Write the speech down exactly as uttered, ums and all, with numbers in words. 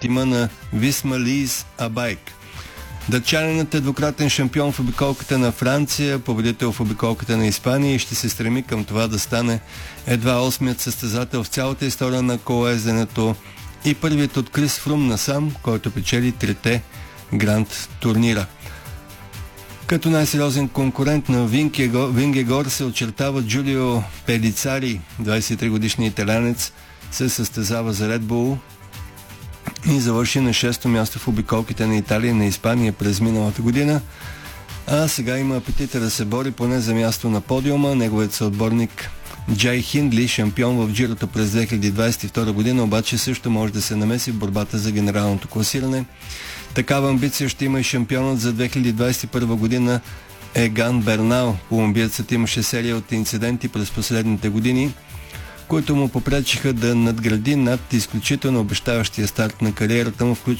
тима на Висма Лийс Абайк. Датчанинът е двукратен шампион в обиколката на Франция, победител в обиколката на Испания и ще се стреми към това да стане едва осмият състезател в цялата история на колоезденето и първият от Крис Фрум насам, който печели трите гранд турнира. Като най-сериозен конкурент на Вингегор се очертава Джулио Пелицари, двадесет и три годишният италянец, се състезава за Red Bull и завърши на шесто място в обиколките на Италия и на Испания през миналата година, а сега има апетита да се бори поне за място на подиума. Неговият съотборник Джей Хиндли, шампион в Джирото през две хиляди двадесет и втора година, обаче също може да се намеси в борбата за генералното класиране. Такава амбиция ще има и шампионът за две хиляди двадесет и първа година Еган Бернал. Колумбиецът имаше серия от инциденти през последните години, които му попречиха да надгради над изключително обещаващия старт на кариерата му, включва